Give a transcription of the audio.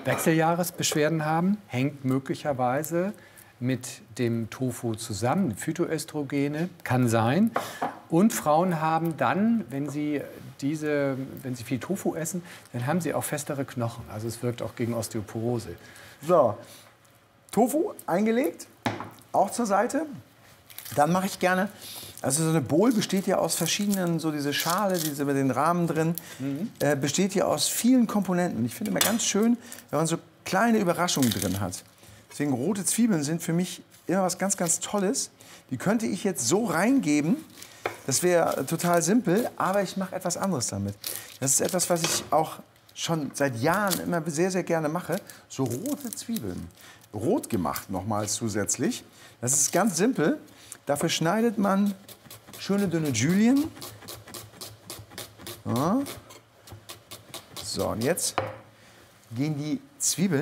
Wechseljahresbeschwerden haben, hängt möglicherweise mit dem Tofu zusammen. Phytoöstrogene, kann sein. Und Frauen haben dann, wenn sie viel Tofu essen, dann haben sie auch festere Knochen. Also es wirkt auch gegen Osteoporose. So, Tofu eingelegt, auch zur Seite. Dann mache ich gerne, also so eine Bowl besteht ja aus verschiedenen, so diese Schale, diese mit den Rahmen drin, besteht ja aus vielen Komponenten. Ich finde immer ganz schön, wenn man so kleine Überraschungen drin hat. Deswegen rote Zwiebeln sind für mich immer was ganz, ganz Tolles. Die könnte ich jetzt so reingeben. Das wäre total simpel, aber ich mache etwas anderes damit. Das ist etwas, was ich auch schon seit Jahren immer sehr, sehr gerne mache. So rote Zwiebeln. Rot gemacht nochmals zusätzlich. Das ist ganz simpel. Dafür schneidet man schöne dünne Julien. Ja. So, und jetzt gehen die Zwiebeln